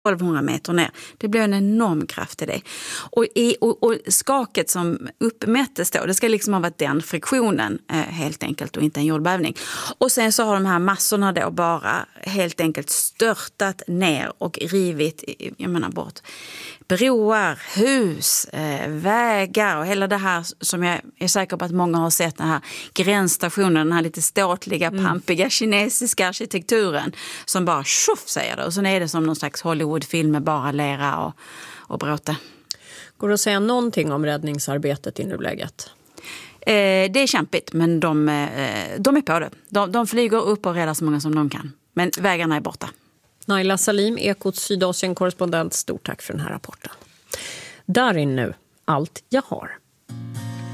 1200 meter ner. Det blev en enorm kraft i det. Och skaket som uppmättes då, det ska liksom ha varit den friktionen helt enkelt och inte en jordbävning. Och sen så har de här massorna då bara helt enkelt störtat ner och rivit, bort broar, hus, vägar och hela det här som jag är säker på att många har sett, den här gränsstationen, den här lite ståtliga, pampiga kinesiska arkitekturen som bara tjoff säger det. Och så är det som någon slags Hollywoodfilm med bara lera och bråte. Går det att säga någonting om räddningsarbetet i nuläget? Det är kämpigt, men de är på det. De flyger upp och räddar så många som de kan. Men vägarna är borta. Naila Salim, Ekots Sydasien-korrespondent, stort tack för den här rapporten. Darin nu, allt jag har.